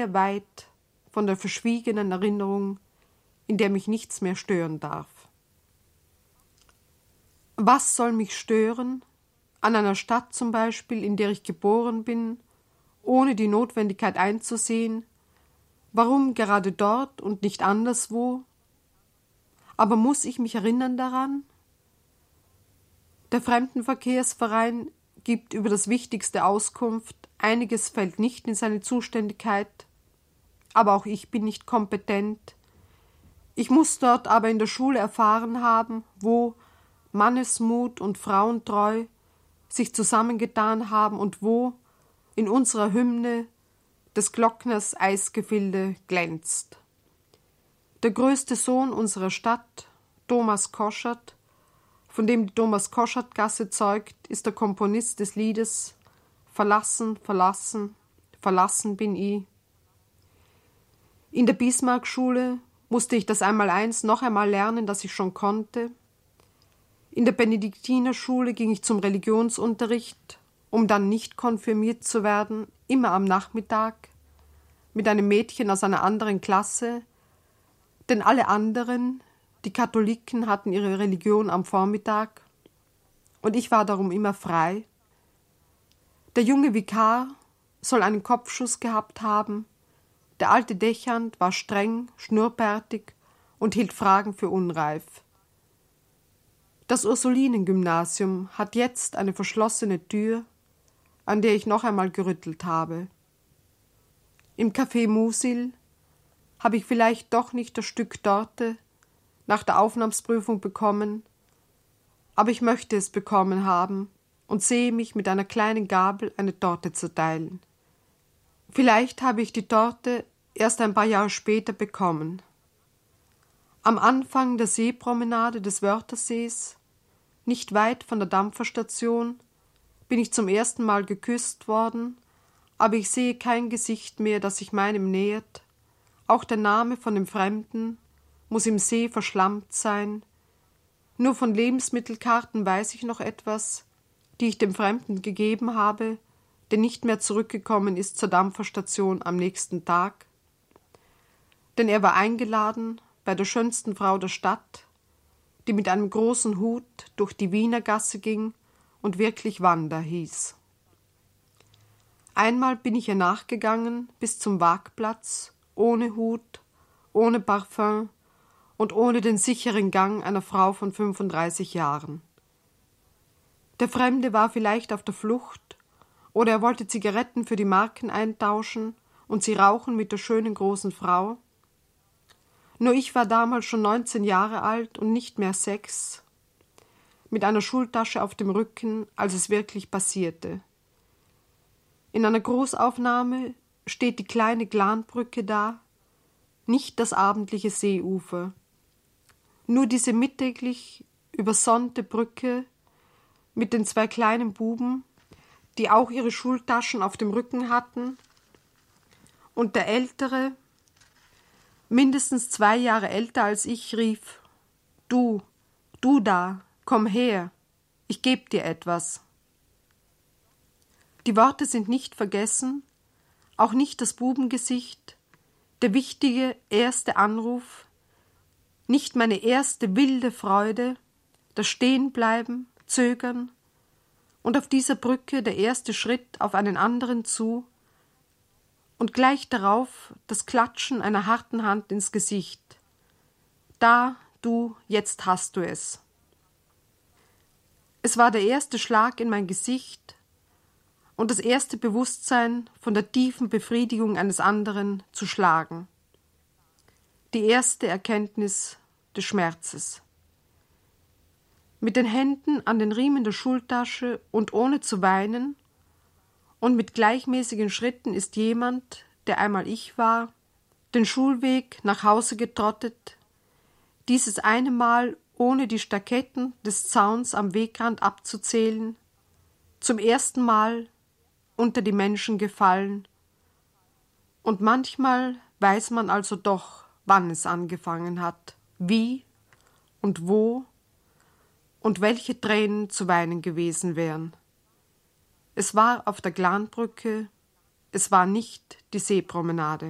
sehr weit von der verschwiegenen Erinnerung, in der mich nichts mehr stören darf. Was soll mich stören, an einer Stadt zum Beispiel, in der ich geboren bin, ohne die Notwendigkeit einzusehen, warum gerade dort und nicht anderswo? Aber muss ich mich erinnern daran? Der Fremdenverkehrsverein gibt über das Wichtigste Auskunft, einiges fällt nicht in seine Zuständigkeit, aber auch ich bin nicht kompetent. Ich muss dort aber in der Schule erfahren haben, wo Mannesmut und Frauentreu sich zusammengetan haben und wo in unserer Hymne des Glockners Eisgefilde glänzt. Der größte Sohn unserer Stadt, Thomas Koschert, von dem die Thomas-Koschert-Gasse zeugt, ist der Komponist des Liedes »Verlassen, verlassen, verlassen bin ich«. In der Bismarck-Schule musste ich das Einmaleins noch einmal lernen, das ich schon konnte. In der Benediktinerschule ging ich zum Religionsunterricht, um dann nicht konfirmiert zu werden, immer am Nachmittag, mit einem Mädchen aus einer anderen Klasse, denn alle anderen, die Katholiken, hatten ihre Religion am Vormittag und ich war darum immer frei. Der junge Vikar soll einen Kopfschuss gehabt haben, der alte Dechant war streng, schnurrbärtig und hielt Fragen für unreif. Das Ursulinengymnasium hat jetzt eine verschlossene Tür, an der ich noch einmal gerüttelt habe. Im Café Musil habe ich vielleicht doch nicht das Stück Torte nach der Aufnahmsprüfung bekommen, aber ich möchte es bekommen haben und sehe mich mit einer kleinen Gabel eine Torte zerteilen. Vielleicht habe ich die Torte erst ein paar Jahre später bekommen. Am Anfang der Seepromenade des Wörthersees, nicht weit von der Dampferstation, bin ich zum ersten Mal geküsst worden, aber ich sehe kein Gesicht mehr, das sich meinem nähert. Auch der Name von dem Fremden muss im See verschlammt sein. Nur von Lebensmittelkarten weiß ich noch etwas, die ich dem Fremden gegeben habe, der nicht mehr zurückgekommen ist zur Dampferstation am nächsten Tag. Denn er war eingeladen bei der schönsten Frau der Stadt, die mit einem großen Hut durch die Wiener Gasse ging und wirklich Wanda hieß. Einmal bin ich ihr nachgegangen bis zum Waagplatz, ohne Hut, ohne Parfum und ohne den sicheren Gang einer Frau von 35 Jahren. Der Fremde war vielleicht auf der Flucht oder er wollte Zigaretten für die Marken eintauschen und sie rauchen mit der schönen großen Frau. Nur ich war damals schon 19 Jahre alt und nicht mehr 6, mit einer Schultasche auf dem Rücken, als es wirklich passierte. In einer Großaufnahme steht die kleine Glanbrücke da, nicht das abendliche Seeufer, nur diese mittäglich übersonnte Brücke mit den 2 kleinen Buben, die auch ihre Schultaschen auf dem Rücken hatten, und der Ältere, mindestens 2 Jahre älter als ich, rief: Du da, komm her, ich geb dir etwas. Die Worte sind nicht vergessen, auch nicht das Bubengesicht, der wichtige erste Anruf, nicht meine erste wilde Freude, das Stehenbleiben, Zögern und auf dieser Brücke der erste Schritt auf einen anderen zu und gleich darauf das Klatschen einer harten Hand ins Gesicht. Da, du, jetzt hast du es. Es war der erste Schlag in mein Gesicht und das erste Bewusstsein, von der tiefen Befriedigung eines anderen zu schlagen. Die erste Erkenntnis des Schmerzes. Mit den Händen an den Riemen der Schultasche und ohne zu weinen und mit gleichmäßigen Schritten ist jemand, der einmal ich war, den Schulweg nach Hause getrottet, dieses eine Mal ohne die Staketten des Zauns am Wegrand abzuzählen, zum ersten Mal unter die Menschen gefallen. Und manchmal weiß man also doch, wann es angefangen hat, wie und wo und welche Tränen zu weinen gewesen wären. Es war auf der Glanbrücke, es war nicht die Seepromenade.